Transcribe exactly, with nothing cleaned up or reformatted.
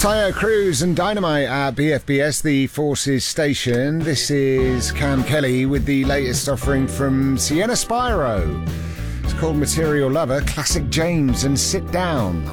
Tayo Cruz and Dynamite at B F B S, the Forces station. This is Cam Kelly with the latest offering from Sienna Spyro. It's called Material Lover, Classic James and Sit Down